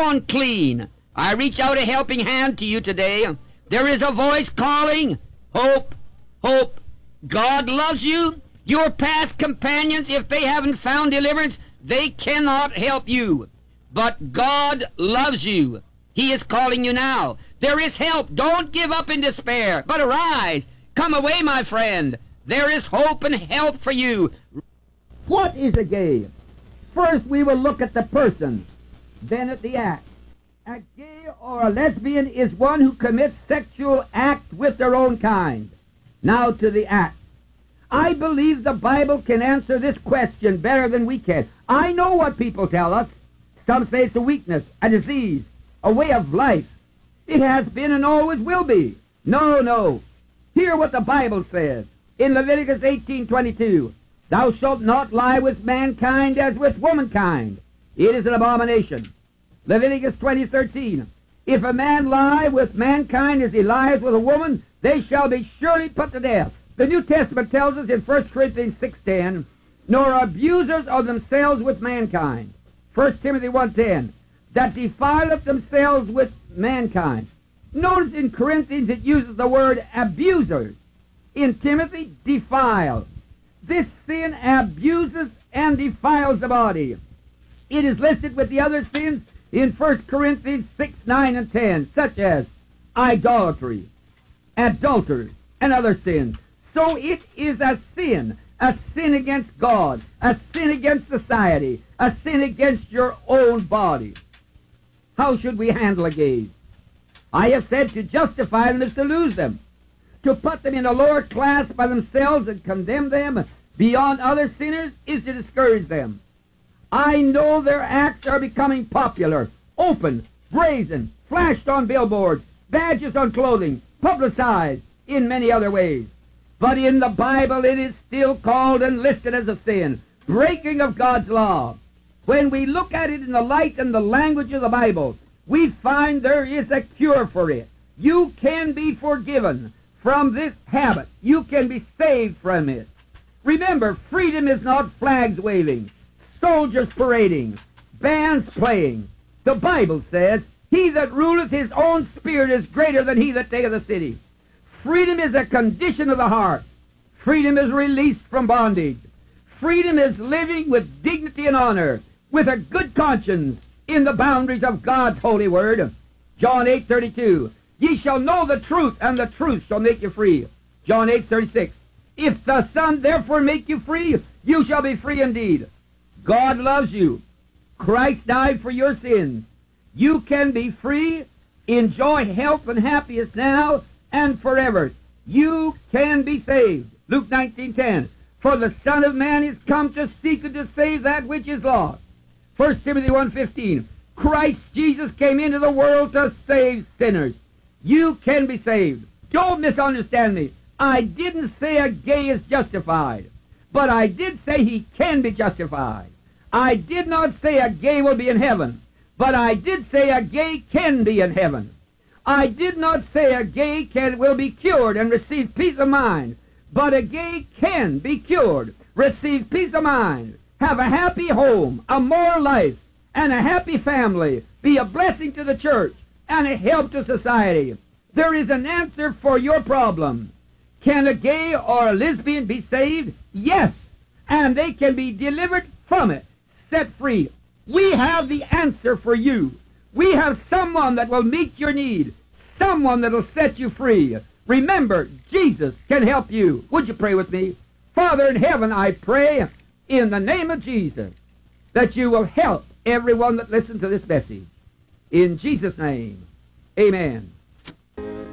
gone clean. I reach out a helping hand to you today. There is a voice calling, hope, hope. God loves you. Your past companions, if they haven't found deliverance, they cannot help you. But God loves you. He is calling you now. There is help. Don't give up in despair, but arise. Come away, my friend. There is hope and help for you. What is a gay? First, we will look at the person, then at the act. A gay or a lesbian is one who commits sexual act with their own kind. Now to the act. I believe the Bible can answer this question better than we can. I know what people tell us. Some say it's a weakness, a disease, a way of life. It has been and always will be. No, no. Hear what the Bible says in Leviticus 18:22. Thou shalt not lie with mankind as with womankind. It is an abomination. Leviticus 20:13. If a man lie with mankind as he lies with a woman, they shall be surely put to death. The New Testament tells us in 1 Corinthians 6:10, nor abusers of themselves with mankind. 1 Timothy 1:10, that defileth themselves with mankind. Notice in Corinthians it uses the word abusers. In Timothy, defile. This sin abuses and defiles the body. It is listed with the other sins in 1 Corinthians 6, 9, and 10, such as idolatry, adultery, and other sins. So it is a sin against God, a sin against society, a sin against your own body. How should we handle a gaze? I have said to justify them is to lose them. To put them in a lower class by themselves and condemn them beyond other sinners is to discourage them. I know their acts are becoming popular, open, brazen, flashed on billboards, badges on clothing, publicized in many other ways. But in the Bible it is still called and listed as a sin, breaking of God's law. When we look at it in the light and the language of the Bible, we find there is a cure for it. You can be forgiven from this habit. You can be saved from it. Remember, freedom is not flags waving, soldiers parading, bands playing. The Bible says, he that ruleth his own spirit is greater than he that taketh a city. Freedom is a condition of the heart. Freedom is released from bondage. Freedom is living with dignity and honor, with a good conscience in the boundaries of God's holy word. John 8:32. Ye shall know the truth, and the truth shall make you free. John 8:36. If the Son therefore make you free, you shall be free indeed. God loves you. Christ died for your sins. You can be free, enjoy health and happiness now and forever. You can be saved. Luke 19:10. For the Son of Man is come to seek and to save that which is lost. 1 Timothy 1:15. Christ Jesus came into the world to save sinners. You can be saved. Don't misunderstand me. I didn't say a gay is justified, but I did say he can be justified. I did not say a gay will be in heaven, but I did say a gay can be in heaven. I did not say a gay will be cured and receive peace of mind, but a gay can be cured, receive peace of mind, have a happy home, a moral life, and a happy family, be a blessing to the church, and a help to society. There is an answer for your problem. Can a gay or a lesbian be saved? Yes, and they can be delivered from it, set free. We have the answer for you. We have someone that will meet your need, someone that will set you free. Remember, Jesus can help you. Would you pray with me? Father in heaven, I pray in the name of Jesus that you will help everyone that listens to this message. In Jesus' name, amen.